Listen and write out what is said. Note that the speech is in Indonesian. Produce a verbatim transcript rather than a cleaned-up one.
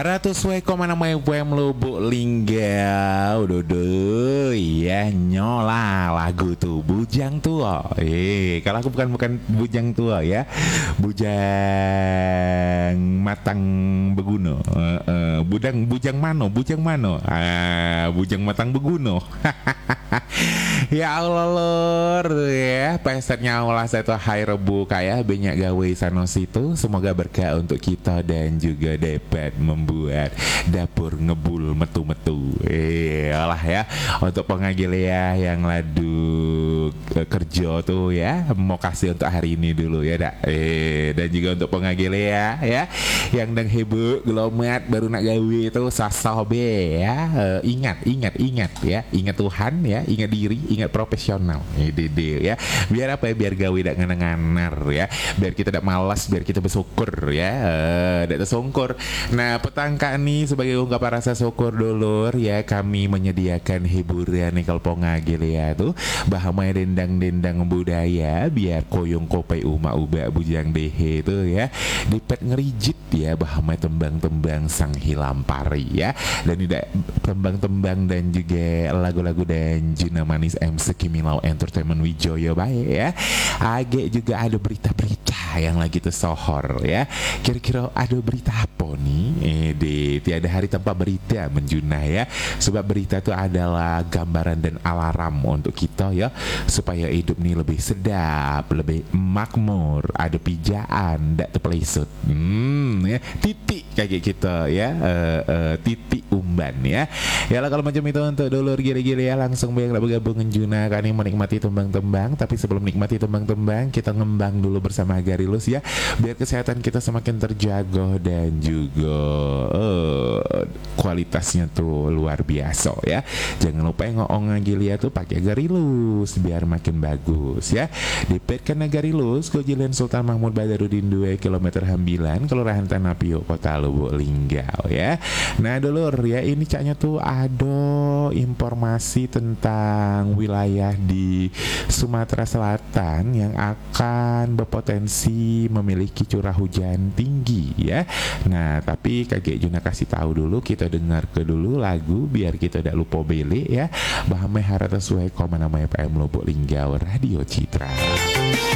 Haratus we koma nama F M Lubuk Linggau dodo ya nyola lagu tuh bujang tua. Eh kalau aku bukan bukan bujang tua ya, bujang matang beguno. Uh, uh, budang bujang mano, bujang mano. Ah, bujang matang beguno. Ya Allah lor ya pesetnya Allah saya tuh hai rebu kayak banyak gawe sanos itu semoga berkah untuk kita dan juga dapat membuat dapur ngebul metu-metu eh lah ya untuk pengagil ya yang ladu kerja tuh ya mau kasih untuk hari ini dulu ya dak eh dan juga untuk pengagil ya ya yang dang hebu gelomat baru nak gawe itu sasobe ya uh, ingat ingat ingat ya ingat Tuhan ya ingat diri ingat profesional ini dia ya biar apa ya biar gawe dak nganar ya biar kita dak malas biar kita bersyukur ya uh, dak tersungkur. Nah petangka nih sebagai ungkapan rasa syukur dulur ya kami menyediakan hiburan nih kalau pengagil ya tuh bahamai dendang-dendang budaya biar koyong kopai uma uba bujang dehe itu ya dipet ngerijit ya bahamai tembang-tembang sang hilampari ya dan tidak tembang-tembang dan juga lagu-lagu dan Juna Manis M C Kimilau Entertainment Wijoyo baik ya. Age juga ada berita-berita yang lagi tersohor ya. Kira-kira ada berita apa nih? Eh di tiada hari tanpa berita menjunah ya. Sebab berita itu adalah gambaran dan alarm untuk kita ya supaya hidup nih lebih sedap, lebih makmur, ada pijaan, ndak terpelesut. Hmm ya, titik kayak kita ya. Uh, uh, titik umban ya. Ya lah kalau macam itu untuk dulur gili-gili ya langsung biar bergabung Juna kan menikmati tembang-tembang tapi sebelum menikmati tembang-tembang kita ngembang dulu bersama Garilus ya biar kesehatan kita semakin terjaga dan juga uh, kualitasnya tuh luar biasa ya jangan lupa ngoong gilia tuh pakai Garilus biar makin bagus ya dipetkan Garilus ke Jalan Sultan Mahmud Badarudin dua kilometer sembilan Kelurahan Tanah Pio Kota Lubuk Linggau ya. Nah dulur ya ini caknya tuh ada informasi tentang wilayah di Sumatera Selatan yang akan berpotensi memiliki curah hujan tinggi ya. Nah tapi kakek Juna kasih tahu dulu kita dengar ke dulu lagu biar kita tidak lupa beli ya. Bahame harata suai koma nama F M Lubuk Linggau Radio Citra.